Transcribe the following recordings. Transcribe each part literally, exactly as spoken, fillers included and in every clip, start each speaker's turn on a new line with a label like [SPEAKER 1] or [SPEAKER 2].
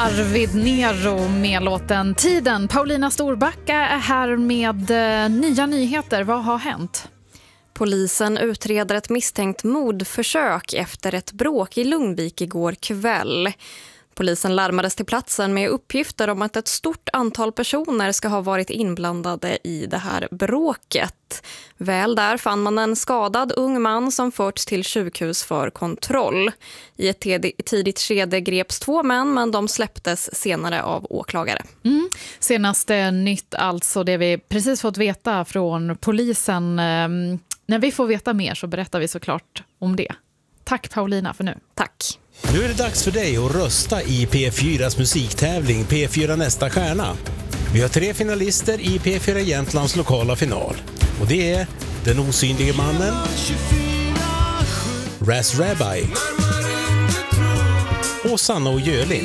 [SPEAKER 1] Arvid Nero med låten Tiden. Paulina Storbacka är här med eh, nya nyheter. Vad har hänt?
[SPEAKER 2] Polisen utreder ett misstänkt mordförsök efter ett bråk i Lugnvik igår kväll. Polisen larmades till platsen med uppgifter om att ett stort antal personer ska ha varit inblandade i det här bråket. Väl där fann man en skadad ung man som förts till sjukhus för kontroll. I ett tidigt skede greps två män, men de släpptes senare av åklagare.
[SPEAKER 1] Mm. Senaste nytt alltså, det vi precis fått veta från polisen. När vi får veta mer så berättar vi såklart om det. Tack Paulina för nu.
[SPEAKER 2] Tack.
[SPEAKER 3] Nu är det dags för dig att rösta i P fyras musiktävling P fyra Nästa Stjärna. Vi har tre finalister i P fyra Jämtlands lokala final. Och det är Den osynlige mannen, Ras Rabbi och Sanna och Jöling.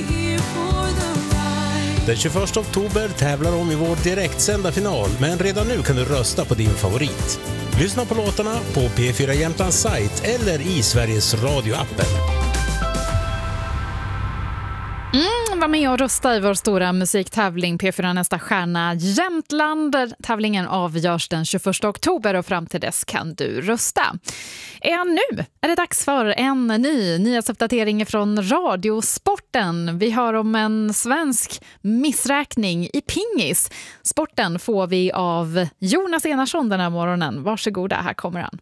[SPEAKER 3] Den tjugoförsta oktober tävlar de i vår direktsända final, men redan nu kan du rösta på din favorit. Lyssna på låtarna på P fyra Jämtlands sajt eller i Sveriges Radio-appen.
[SPEAKER 1] Mm, var med och rösta i vår stora musiktävling P fyra Nästa Stjärna Jämtland. Tävlingen avgörs den tjugoförsta oktober och fram till dess kan du rösta. Ja, nu är det dags för en ny nyhetsuppdatering från Radiosporten. Vi hör om en svensk missräkning i pingis. Sporten får vi av Jonas Enarsson den här morgonen. Varsågoda, här kommer han.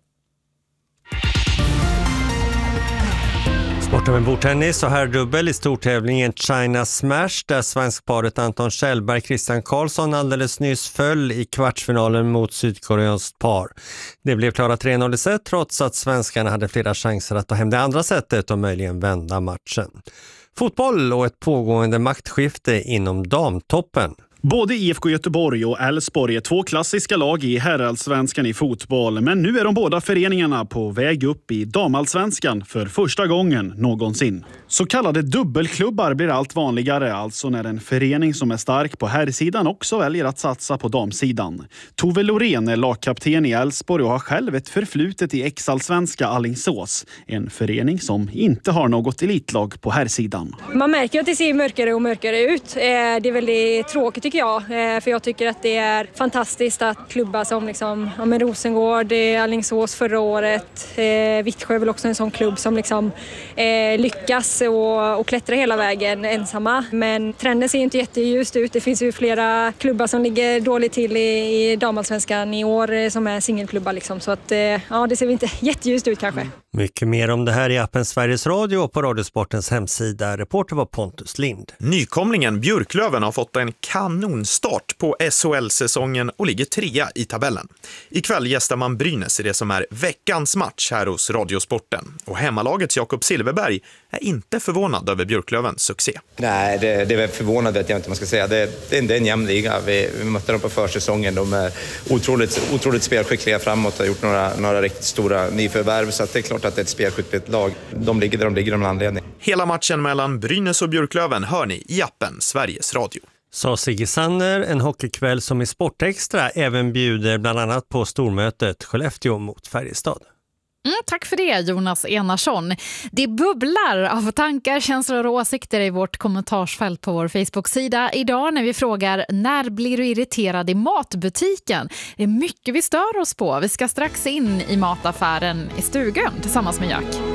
[SPEAKER 4] Sporten med bordtennis och här dubbel i stortävlingen China Smash där svenskparet Anton Kjellberg och Christian Karlsson alldeles nyss föll i kvartsfinalen mot sydkoreanskt par. Det blev klara tre noll i set trots att svenskarna hade flera chanser att ta hem det andra setet och möjligen vända matchen. Fotboll och ett pågående maktskifte inom damtoppen.
[SPEAKER 5] Både I F K Göteborg och Elfsborg är två klassiska lag i herrallsvenskan i fotboll. Men nu är de båda föreningarna på väg upp i damallsvenskan för första gången någonsin. Så kallade dubbelklubbar blir allt vanligare, alltså när en förening som är stark på herrsidan också väljer att satsa på damsidan. Tove Lorén är lagkapten i Elfsborg och har själv ett förflutet i ex-allsvenska Alingsås. En förening som inte har något elitlag på herrsidan.
[SPEAKER 6] Man märker att det ser mörkare och mörkare ut. Det är väldigt tråkigt tycker jag, för jag tycker att det är fantastiskt att klubbar som liksom, ja, men Rosengård, Alingsås förra året, eh, Vittsjö är väl också en sån klubb som liksom, eh, lyckas och, och klättra hela vägen ensamma. Men trenden ser inte jätteljust ut. Det finns ju flera klubbar som ligger dåligt till i, i damallsvenskan i år eh, som är singelklubbar liksom. Så att, eh, ja, det ser inte jätteljust ut kanske.
[SPEAKER 4] Mycket mer om det här i appen Sveriges Radio och på Radiosportens hemsida. Reporter var Pontus Lind.
[SPEAKER 7] Nykomlingen Björklöven har fått en kanonstart på S H L-säsongen och ligger trea i tabellen. Ikväll gästar man Brynäs i det som är veckans match här hos Radiosporten. Och hemmalagets Jakob Silverberg är inte förvånad över Björklövens succé.
[SPEAKER 8] Nej, det, det är förvånande att jag inte man ska säga. Det, det, det är en jämn liga. Vi, vi mötte dem på försäsongen. De är otroligt, otroligt spelskickliga framåt och har gjort några, några riktigt stora nyförvärv. Så att det är klart att det är ett spelskickligt lag. De ligger där de ligger av en anledning.
[SPEAKER 7] Hela matchen mellan Brynäs och Björklöven hör ni i appen Sveriges Radio.
[SPEAKER 4] Sa Sigge Sanner, en hockeykväll som i Sportextra även bjuder bland annat på stormötet Skellefteå mot Färjestad.
[SPEAKER 1] Mm, tack för det Jonas Enarsson. Det bubblar av tankar, känslor och åsikter i vårt kommentarsfält på vår Facebook-sida idag när vi frågar när blir du irriterad i matbutiken? Det är mycket vi stör oss på. Vi ska strax in i mataffären i stugan tillsammans med Jack.